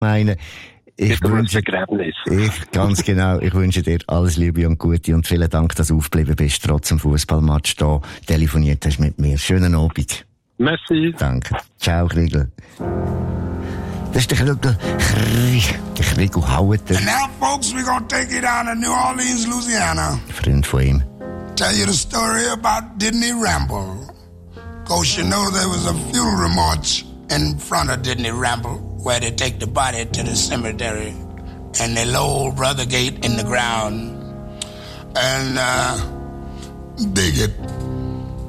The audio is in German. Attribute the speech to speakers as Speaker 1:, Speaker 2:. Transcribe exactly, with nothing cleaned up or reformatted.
Speaker 1: meine, ich wünsche, ich, ganz genau, ich wünsche dir alles Liebe und Gute und vielen Dank, dass du aufgeblieben bist, trotz dem Fußballmatch da telefoniert hast mit mir. Schönen Abend.
Speaker 2: Merci.
Speaker 1: Danke. Ciao, Kriegel. Das ist der Kriegel, der Kriegel Haueter.
Speaker 3: And now, folks, we're gonna take you down to New Orleans, Louisiana.
Speaker 1: Freund von ihm.
Speaker 3: Tell you the story about Disney Ramble. Cause you know there was a funeral march in front of Disney Ramble where they take the body to the cemetery and they lower Brother Gate in the ground and uh, dig it